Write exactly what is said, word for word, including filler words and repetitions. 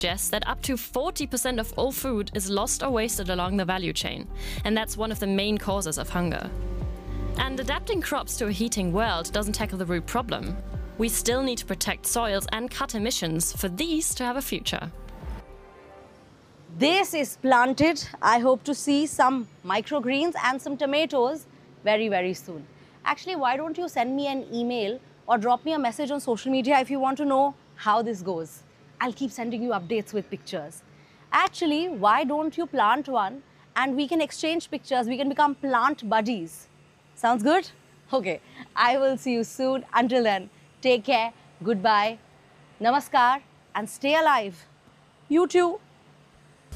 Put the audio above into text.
suggests that up to forty percent of all food is lost or wasted along the value chain, and that's one of the main causes of hunger. And adapting crops to a heating world doesn't tackle the root problem. We still need to protect soils and cut emissions for these to have a future. This is planted. I hope to see some microgreens and some tomatoes very, very soon. Actually, why don't you send me an email or drop me a message on social media if you want to know how this goes. I'll keep sending you updates with pictures. Actually, why don't you plant one and we can exchange pictures, we can become plant buddies. Sounds good? Okay, I will see you soon. Until then, take care, goodbye, namaskar and stay alive. You too.